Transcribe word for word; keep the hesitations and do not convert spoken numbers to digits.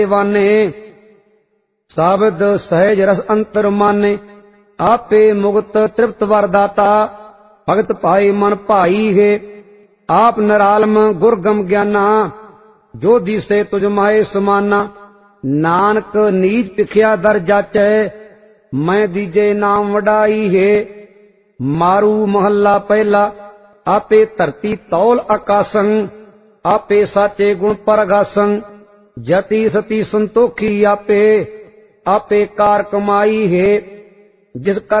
वाने। साबद सहज रस अंतर माने, आपे मुक्त तृप्त वरदाता। भगत पाए मन भाई है, आप निरालम गुरगम ज्ञाना। जो दिसे तुझ माए समाना, नानक नीच पिखिया दर जाचै। मैं दीजे नाम वडाई है। मारू महला पहला, आपे धरती तौल आकाशन। आपे साचे गुण परगासन, जति सती संतोखी आपे। आपे कार कमाई है, जिस कर